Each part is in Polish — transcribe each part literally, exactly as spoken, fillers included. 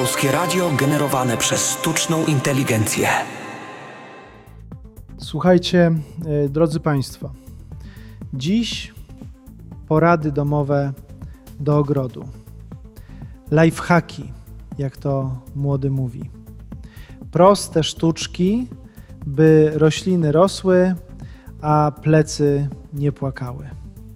Polskie Radio generowane przez sztuczną inteligencję. Słuchajcie, drodzy Państwo, dziś porady domowe do ogrodu. Lifehacki, jak to młody mówi. Proste sztuczki, by rośliny rosły, a plecy nie płakały.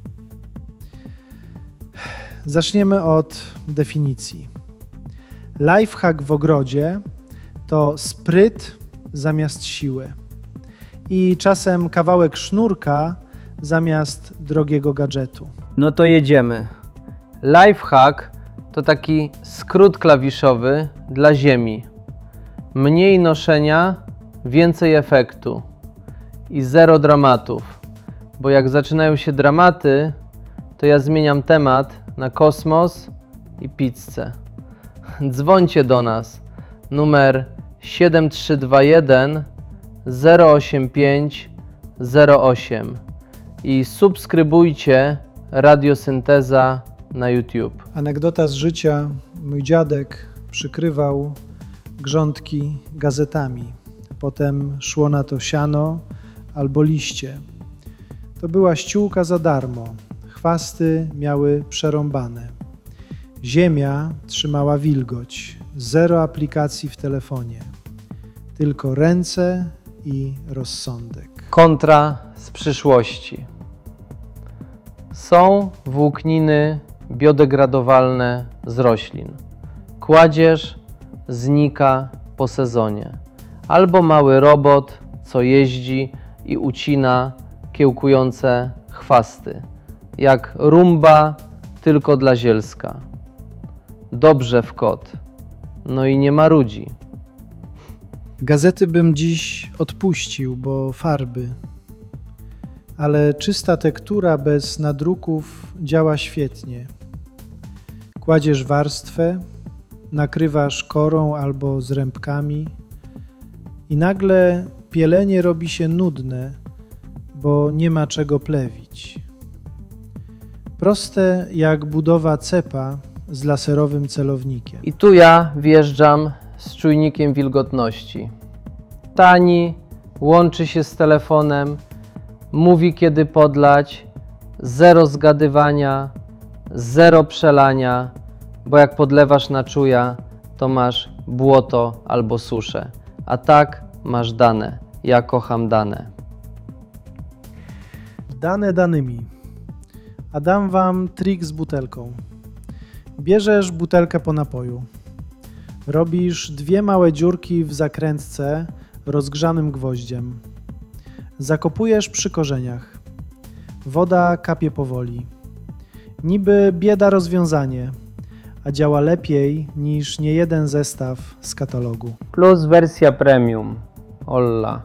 Zaczniemy od definicji. Lifehack w ogrodzie to spryt zamiast siły i czasem kawałek sznurka zamiast drogiego gadżetu. No to jedziemy. Lifehack to taki skrót klawiszowy dla ziemi. Mniej noszenia, więcej efektu i zero dramatów. Bo jak zaczynają się dramaty, to ja zmieniam temat na kosmos i pizzę. Dzwońcie do nas. Numer siedem trzy dwa jeden zero osiem pięć zero osiem i subskrybujcie Radiosynteza na YouTube. Anegdota z życia. Mój dziadek przykrywał grządki gazetami. Potem szło na to siano albo liście. To była ściółka za darmo. Chwasty miały przerąbane. Ziemia trzymała wilgoć. Zero aplikacji w telefonie. Tylko ręce i rozsądek. Kontra z przyszłości. Są włókniny biodegradowalne z roślin. Kładziesz, znika po sezonie. Albo mały robot, co jeździ i ucina kiełkujące chwasty. Jak rumba, tylko dla zielska. Dobrze w kot. No i nie marudzi. Gazety bym dziś odpuścił, bo farby. Ale czysta tektura bez nadruków działa świetnie. Kładziesz warstwę, nakrywasz korą albo zrębkami i nagle pielenie robi się nudne, bo nie ma czego plewić. Proste jak budowa cepa z laserowym celownikiem. I tu ja wjeżdżam z czujnikiem wilgotności. Tani, łączy się z telefonem, mówi kiedy podlać, zero zgadywania, zero przelania, bo jak podlewasz na czuja, to masz błoto albo suszę, a tak masz dane. Ja kocham dane. Dane danymi. A dam wam trik z butelką. Bierzesz butelkę po napoju. Robisz dwie małe dziurki w zakrętce rozgrzanym gwoździem. Zakopujesz przy korzeniach. Woda kapie powoli. Niby bieda rozwiązanie, a działa lepiej niż niejeden zestaw z katalogu. Plus wersja premium. Olla.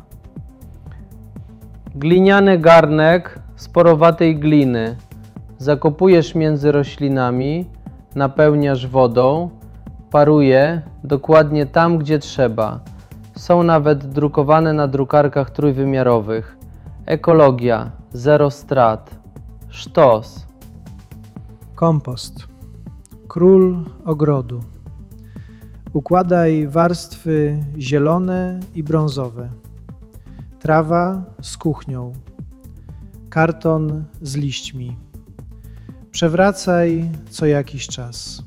Gliniany garnek z porowatej gliny. Zakopujesz między roślinami, napełniasz wodą, paruje dokładnie tam, gdzie trzeba. Są nawet drukowane na drukarkach trójwymiarowych. Ekologia, zero strat. Sztos. Kompost. Król ogrodu. Układaj warstwy zielone i brązowe. Trawa z kuchnią. Karton z liśćmi. Przewracaj co jakiś czas.